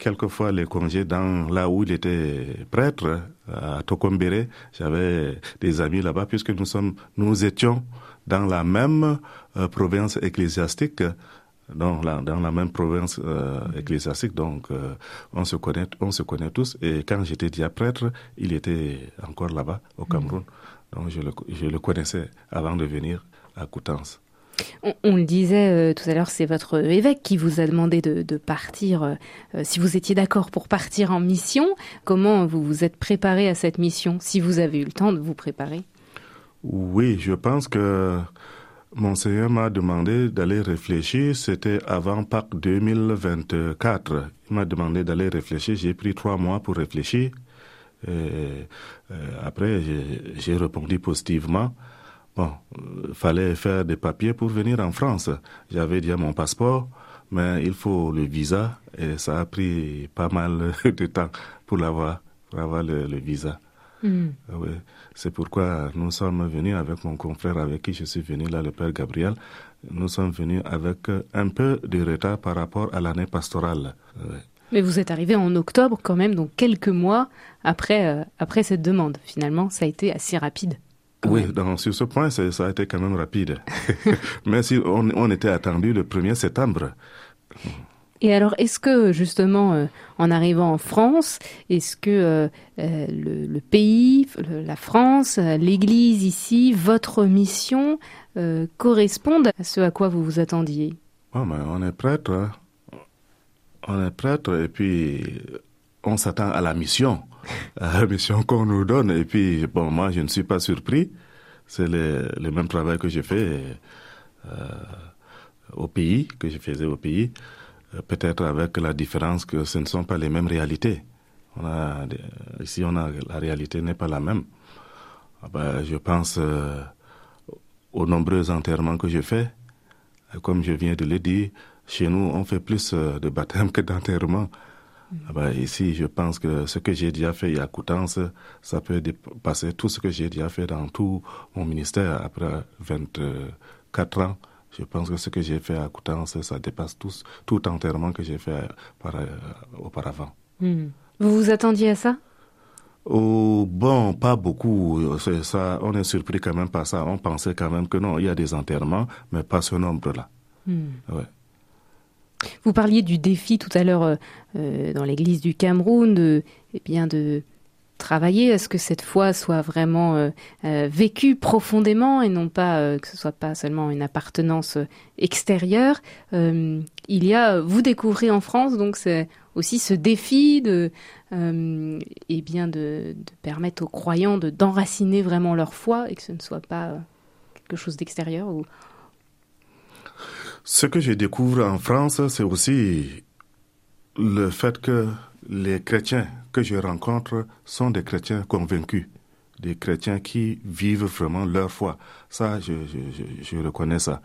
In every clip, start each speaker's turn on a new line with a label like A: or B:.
A: quelquefois les congés dans là où il était prêtre, à Tokombéré. J'avais des amis là-bas puisque nous étions dans la même province ecclésiastique. Dans la même province ecclésiastique, donc on se connaît tous. Et quand j'étais déjà prêtre, il était encore là-bas au Cameroun. Donc je le connaissais avant de venir à Coutances.
B: On le disait tout à l'heure, c'est votre évêque qui vous a demandé de partir, si vous étiez d'accord pour partir en mission. Comment vous vous êtes préparé à cette mission, si vous avez eu le temps de vous préparer?
A: Oui, je pense que Monseigneur m'a demandé d'aller réfléchir, c'était avant Pâques 2024. Il m'a demandé d'aller réfléchir, j'ai pris 3 mois pour réfléchir. Après, j'ai répondu positivement. Bon, fallait faire des papiers pour venir en France. J'avais déjà mon passeport, mais il faut le visa et ça a pris pas mal de temps pour avoir le visa. Oui, c'est pourquoi nous sommes venus avec mon confrère avec qui je suis venu là, le Père Gabriel. Nous sommes venus avec un peu de retard par rapport à l'année pastorale.
B: Mais vous êtes arrivé en octobre quand même, donc quelques mois après cette demande. Finalement, ça a été assez rapide.
A: Oui, sur ce point, ça a été quand même rapide. Mais si on était attendu le 1er septembre.
B: Et alors, est-ce que, justement, en arrivant en France, est-ce que le pays, la France, l'Église ici, votre mission, correspondent à ce à quoi vous vous attendiez?
A: Oh, mais on est prêtre. Hein. On est prêtre et puis on s'attend à la mission qu'on nous donne. Et puis, bon, moi, je ne suis pas surpris. C'est le même travail que j'ai fait au pays, que je faisais au pays. Peut-être avec la différence que ce ne sont pas les mêmes réalités. Ici, la réalité n'est pas la même. Je pense aux nombreux enterrements que je fais. Comme je viens de le dire, chez nous, on fait plus de baptêmes que d'enterrements. Ici, je pense que ce que j'ai déjà fait à Coutances, ça peut dépasser tout ce que j'ai déjà fait dans tout mon ministère après 24 ans. Je pense que ce que j'ai fait à Coutances, ça dépasse tout enterrement que j'ai fait auparavant.
B: Vous vous attendiez à ça?
A: Oh, bon, pas beaucoup. C'est ça, on est surpris quand même par ça. On pensait quand même que non, il y a des enterrements, mais pas ce nombre-là. Ouais.
B: Vous parliez du défi tout à l'heure dans l'église du Cameroun, de travailler à ce que cette foi soit vraiment vécue profondément et non pas que ce soit pas seulement une appartenance extérieure. Vous découvrez en France, donc c'est aussi ce défi de permettre aux croyants d'enraciner vraiment leur foi et que ce ne soit pas quelque chose d'extérieur.
A: Ce que je découvre en France, c'est aussi le fait que les chrétiens que je rencontre sont des chrétiens convaincus, des chrétiens qui vivent vraiment leur foi. Ça, je reconnais ça.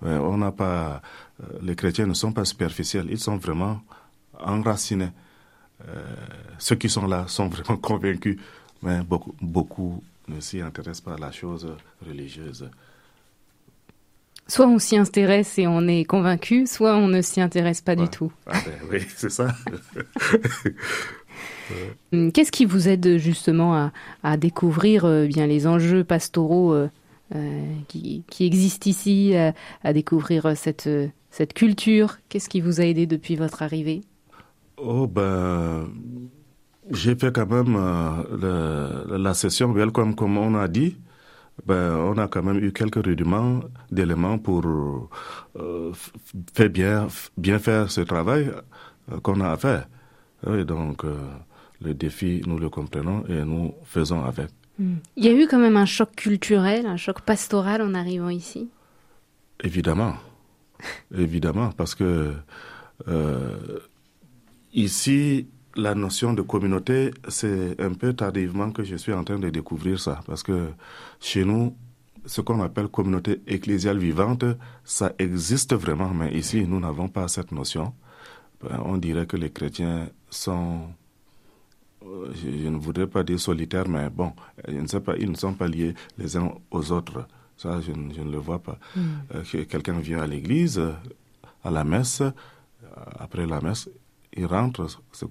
A: Les chrétiens ne sont pas superficiels, ils sont vraiment enracinés. Ceux qui sont là sont vraiment convaincus, mais beaucoup ne s'y intéressent pas à la chose religieuse.
B: Soit on s'y intéresse et on est convaincu, soit on ne s'y intéresse pas du tout.
A: Oui, c'est ça.
B: Qu'est-ce qui vous aide justement à découvrir les enjeux pastoraux qui existent ici, à découvrir cette culture? Qu'est-ce qui vous a aidé depuis votre arrivée?
A: J'ai fait quand même la session Welcome, comme on a dit. On a quand même eu quelques rudiments d'éléments pour bien faire ce travail qu'on a à faire. Oui, donc, le défi, nous le comprenons et nous faisons avec.
B: Il y a eu quand même un choc culturel, un choc pastoral en arrivant ici?
A: Évidemment, parce que ici, la notion de communauté, c'est un peu tardivement que je suis en train de découvrir ça. Parce que chez nous, ce qu'on appelle communauté ecclésiale vivante, ça existe vraiment. Mais ici, nous n'avons pas cette notion. On dirait que les chrétiens sont, je ne voudrais pas dire solitaires, mais bon, je ne sais pas, ils ne sont pas liés les uns aux autres. Ça, je ne le vois pas. Quelqu'un vient à l'église, à la messe, après la messe, il rentre,